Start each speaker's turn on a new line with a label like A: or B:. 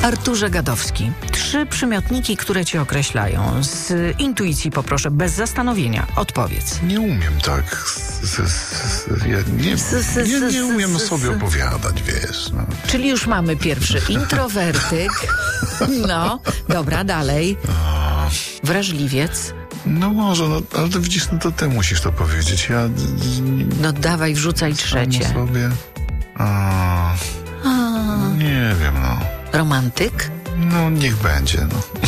A: Arturze Gadowski. 3 przymiotniki, które cię określają. Z intuicji poproszę, bez zastanowienia. Odpowiedz.
B: Nie umiem tak. Ja nie umiem sobie opowiadać, wiesz. No.
A: Czyli już mamy pierwszy introwertyk. No, dobra, dalej. Wrażliwiec.
B: No może, ale to widzisz, to ty musisz to powiedzieć. Ja...
A: No dawaj, wrzucaj trzecie.
B: Sobie... Nie wiem, no.
A: Romantyk?
B: No, niech będzie, no.